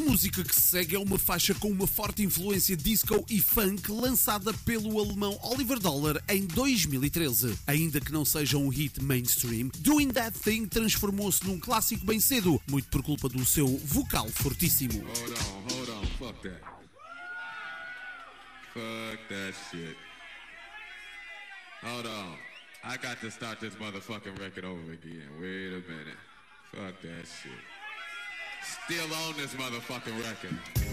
música que se segue é uma faixa com uma forte influência disco e funk lançada pelo alemão Oliver Dollar em 2013. Ainda que não seja um hit mainstream, Doing That Thing transformou-se num clássico bem cedo, muito por culpa do seu vocal fortíssimo. Hold on, fuck that. Fuck that shit. Hold on. I got to start this motherfucking record over again. Wait a minute. Fuck that shit. Still on this motherfucking record.